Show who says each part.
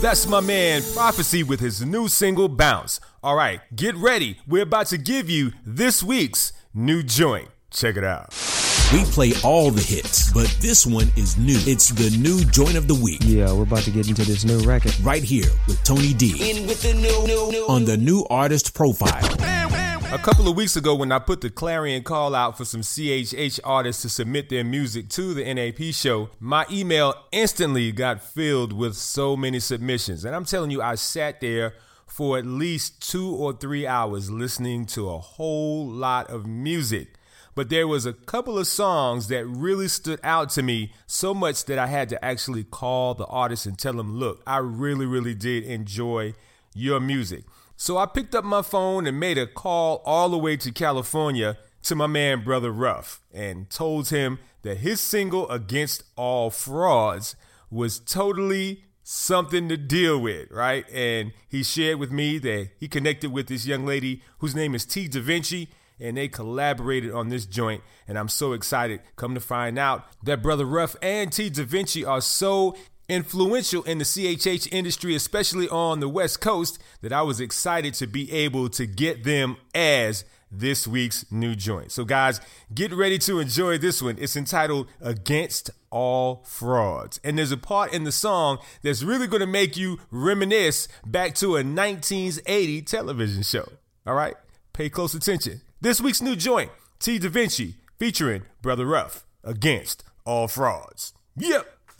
Speaker 1: That's my man Prophecy with his new single Bounce. All right, get ready. We're about to give you this week's new joint. Check it out.
Speaker 2: We play all the hits, but this one is new. It's the new joint of the week.
Speaker 3: Yeah, we're about to get into this new record.
Speaker 2: Right here with Tony D.
Speaker 4: In with the new.
Speaker 2: On the new artist profile.
Speaker 1: A couple of weeks ago when I put the clarion call out for some CHH artists to submit their music to the NAP show, my email instantly got filled with so many submissions. And I'm telling you, I sat there for at least 2 or 3 hours listening to a whole lot of music. But there was a couple of songs that really stood out to me so much that I had to actually call the artist and tell them, look, I really did enjoy your music. So I picked up my phone and made a call all the way to California to my man, Brother Ruff, and told him that his single Against All Frauds was totally something to deal with, right? And he shared with me that he connected with this young lady whose name is T. Da Vinci, and they collaborated on this joint, and I'm so excited. Come to find out that Brother Ruff and T. Da Vinci are so influential in the CHH industry, especially on the West Coast, that I was excited to be able to get them as this week's new joint. So guys, get ready to enjoy this one. It's entitled Against All Frauds. And there's a part in the song that's really going to make you reminisce back to a 1980 television show. All right? Pay close attention. This week's new joint, T. Da Vinci featuring Brother Ruff, Against All Frauds. Yep.